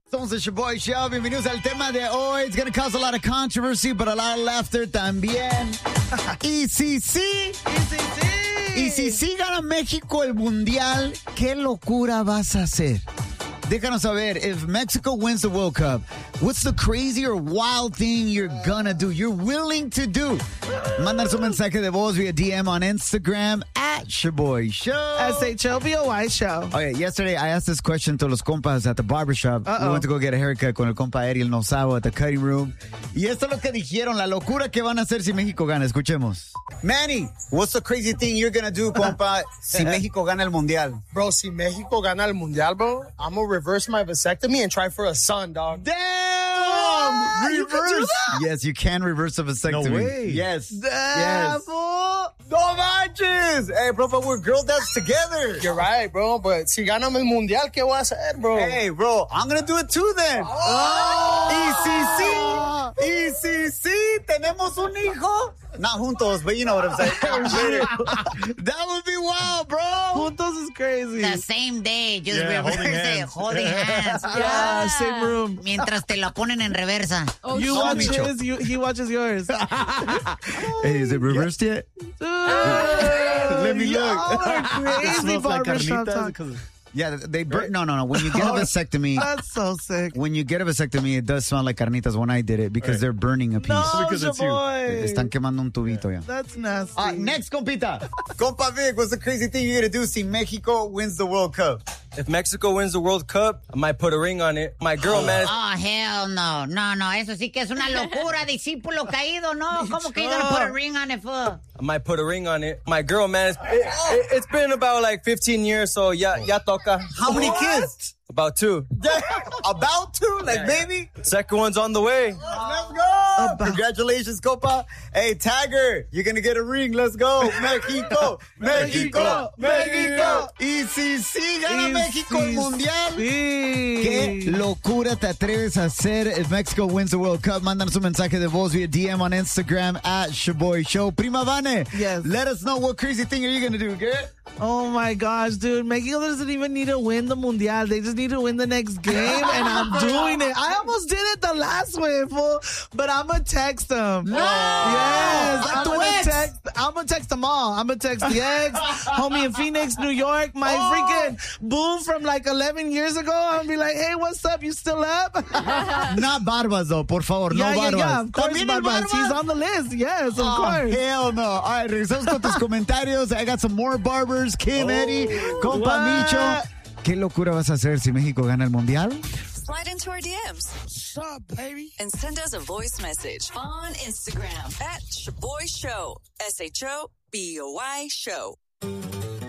Somos el Shaboy Show. Bienvenidos al tema de hoy. It's going to cause a lot of controversy, but a lot of laughter también. Y si sí. Y si sí gana México el Mundial, ¿qué locura vas a hacer? Déjanos saber, if Mexico wins the World Cup, what's the crazy or wild thing you're gonna do, you're willing to do? Mandar su mensaje de voz via DM on Instagram at Shaboy Show. SHOBOY Show. Okay, yesterday I asked this question to los compas at the barbershop. We went to go get a haircut con el compa Eri el Nosabo at the cutting room. Y esto es lo que dijeron, la locura que van a hacer si México gana. Escuchemos. Manny, what's the crazy thing you're gonna do, compa, si México gana el Mundial? Bro, si México gana el Mundial, bro, I'm gonna reverse my vasectomy and try for a son, dog. Damn! Reverse! Yes, you can reverse a vasectomy. No way. Yes. Damn, Yes. fool. No manches! Hey, bro, but we're girl dads together. You're right, bro, but si ganamos el Mundial, ¿qué voy a hacer, bro? Hey, bro, I'm gonna do it too then. Y si sí, tenemos un hijo. Not juntos, but you know what I'm saying. That would be wild, bro. Juntos is crazy. The same day, just Yeah, reverse holding it, hands. holding hands. Yeah, same room. Mientras te lo ponen en reversa. You so watch Micho. his, he watches yours. Hey, is it reversed yet? Let me look. Crazy Smells like barbershop carnitas. talk. 'cause- Yeah, they burn. No. When you get a vasectomy, That's so sick. when you get a vasectomy, it does smell like carnitas when I did it because Right. they're burning a piece. No, because it's you. Shaboy. Están quemando un tubito ya. That's nasty. Next, compita. Compa Vic, what's the crazy thing you're going to do si Mexico wins the World Cup? If Mexico wins the World Cup, I might put a ring on it. My girl, man. Oh, hell no. No, eso sí que es una locura, discípulo caído, ¿no? ¿Cómo que you gonna put a ring on it for? I might put a ring on it. My girl, man. It's been about like 15 years, so ya toca. How many kids? About 2. About to? Like, baby? Second one's on the way. Let's go! Congratulations, Copa. Hey, Tiger, you're gonna get a ring. Let's go. Mexico, Mexico, Mexico. Y si sí gana México el Mundial. Sí. ¿Qué locura te atreves a hacer if Mexico wins the World Cup? Mándanos un mensaje de voz via DM on Instagram at Shaboy Show. Prima Vane, Yes. let us know what crazy thing are you gonna do, girl? Oh my gosh, dude. Mexico doesn't even need to win the Mundial. They just need to win the next game, and I'm doing it. I almost did it the last way, fool. But I'm going to text them. No! Yes! I'm going to text them all. I'm going to text the ex, homie in Phoenix, New York, my freaking boo from like 11 years ago. I'm going to be like, hey, what's up? You still up? Not Barbas, though, por favor. No Barbas. Yeah. Of course, ¿También el Barbas. He's on the list. Yes, of course. Hell no. All right, regresamos con tus comentarios. I got some more barbers. Kim, Eddie, compa what? Micho. ¿Qué locura vas a hacer si México gana el Mundial? Slide into our DMs. What's up, baby? And send us a voice message on Instagram at Shaboy Show. SHOBOY Show.